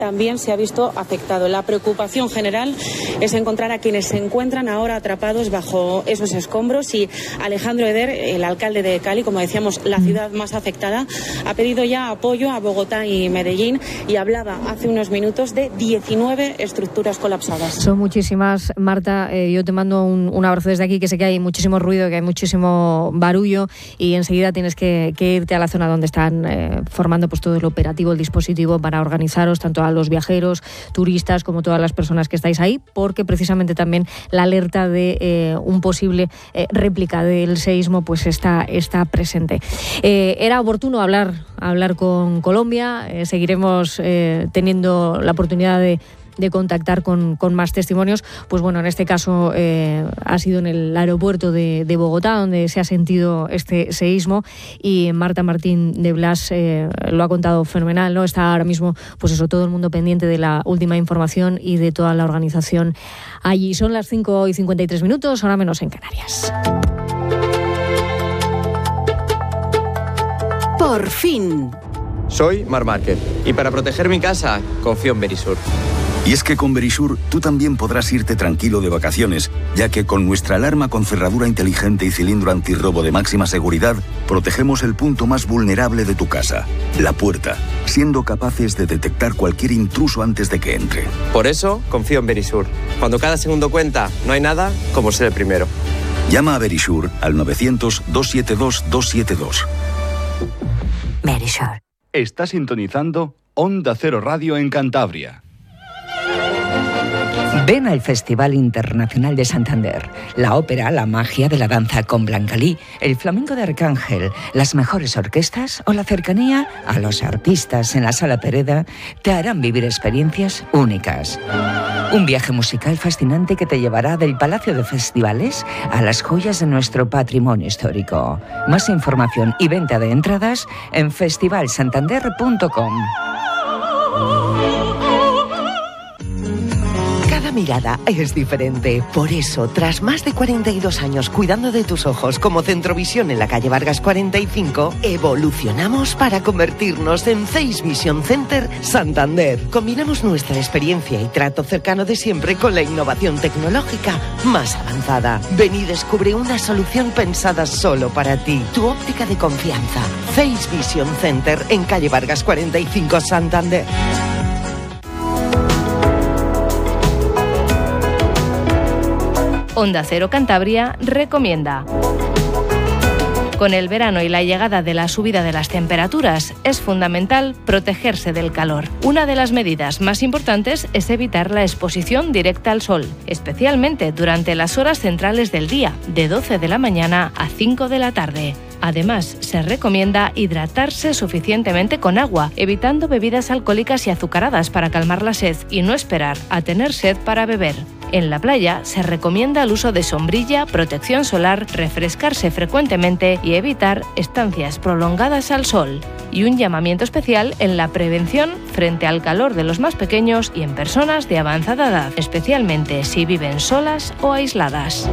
también se ha visto afectado. La preocupación general es encontrar a quienes se encuentran ahora atrapados bajo esos escombros, y Alejandro Eder, el alcalde de Cali, como decíamos, la ciudad más afectada, ha pedido ya apoyo a Bogotá y Medellín y hablaba hace unos minutos de 19 estructuras colapsadas. Son muchísimas, Marta. Yo te mando un abrazo desde aquí, que sé que hay muchísimo ruido, que hay muchísimo barullo, y enseguida tienes que irte a la zona donde están formando pues todo el operativo, el dispositivo para organizaros, tanto a los viajeros, turistas, como todas las personas que estáis ahí, porque precisamente también la alerta de un posible réplica del seísmo pues está presente. Era oportuno hablar con Colombia. Seguiremos teniendo la oportunidad de contactar con más testimonios. Pues bueno, en este caso ha sido en el aeropuerto de Bogotá donde se ha sentido este seísmo, y Marta Martín de Blas lo ha contado fenomenal, ¿no? Está ahora mismo, pues eso, todo el mundo pendiente de la última información y de toda la organización allí. Son las 5:53, ahora menos en Canarias. Por fin. Soy Marc Márquez y para proteger mi casa confío en Verisur. Y es que con Verisur tú también podrás irte tranquilo de vacaciones, ya que con nuestra alarma con cerradura inteligente y cilindro antirrobo de máxima seguridad, protegemos el punto más vulnerable de tu casa, la puerta, siendo capaces de detectar cualquier intruso antes de que entre. Por eso confío en Verisur. Cuando cada segundo cuenta, no hay nada como ser el primero. Llama a Verisur al 900-272-272. Verisur. Está sintonizando Onda Cero Radio en Cantabria. Ven al Festival Internacional de Santander, la ópera, la magia de la danza con Blancalí, el flamenco de Arcángel, las mejores orquestas o la cercanía a los artistas en la Sala Pereda te harán vivir experiencias únicas. Un viaje musical fascinante que te llevará del Palacio de Festivales a las joyas de nuestro patrimonio histórico. Más información y venta de entradas en festivalsantander.com. Cada mirada es diferente. Por eso, tras más de 42 años cuidando de tus ojos como Centrovisión en la calle Vargas 45, evolucionamos para convertirnos en Face Vision Center Santander. Combinamos nuestra experiencia y trato cercano de siempre con la innovación tecnológica más avanzada. Ven y descubre una solución pensada solo para ti. Tu óptica de confianza. Face Vision Center en calle Vargas 45, Santander. Onda Cero Cantabria recomienda. Con el verano y la llegada de la subida de las temperaturas, es fundamental protegerse del calor. Una de las medidas más importantes es evitar la exposición directa al sol, especialmente durante las horas centrales del día, de 12 de la mañana a 5 de la tarde. Además, se recomienda hidratarse suficientemente con agua, evitando bebidas alcohólicas y azucaradas para calmar la sed y no esperar a tener sed para beber. En la playa se recomienda el uso de sombrilla, protección solar, refrescarse frecuentemente y evitar estancias prolongadas al sol. Y un llamamiento especial en la prevención frente al calor de los más pequeños y en personas de avanzada edad, especialmente si viven solas o aisladas.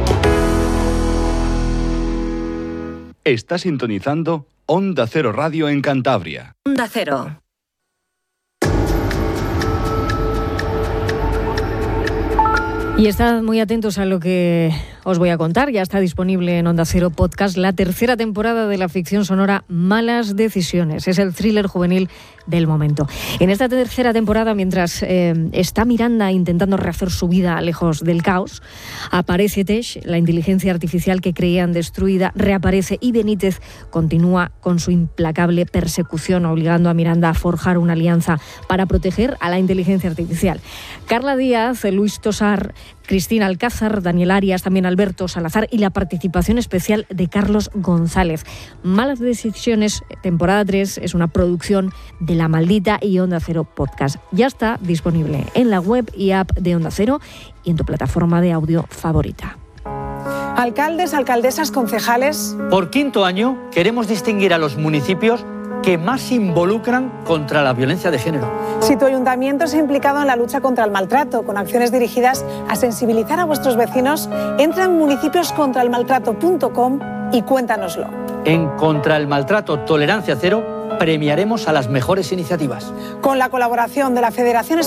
Está sintonizando Onda Cero Radio en Cantabria. Onda Cero. Y estad muy atentos a lo que os voy a contar. Ya está disponible en Onda Cero Podcast la tercera temporada de la ficción sonora Malas Decisiones. Es el thriller juvenil del momento. En esta tercera temporada, mientras está Miranda intentando rehacer su vida lejos del caos, aparece Tesh, la inteligencia artificial que creían destruida, reaparece y Benítez continúa con su implacable persecución, obligando a Miranda a forjar una alianza para proteger a la inteligencia artificial. Carla Díaz, Luis Tosar, Cristina Alcázar, Daniel Arias, también Alberto Salazar y la participación especial de Carlos González. Malas Decisiones, temporada 3, es una producción de La Maldita y Onda Cero Podcast. Ya está disponible en la web y app de Onda Cero y en tu plataforma de audio favorita. Alcaldes, alcaldesas, concejales. Por quinto año queremos distinguir a los municipios que más se involucran contra la violencia de género. Si tu ayuntamiento se ha implicado en la lucha contra el maltrato, con acciones dirigidas a sensibilizar a vuestros vecinos, entra en municipioscontraelmaltrato.com y cuéntanoslo. En Contra el Maltrato Tolerancia Cero premiaremos a las mejores iniciativas. Con la colaboración de la Federación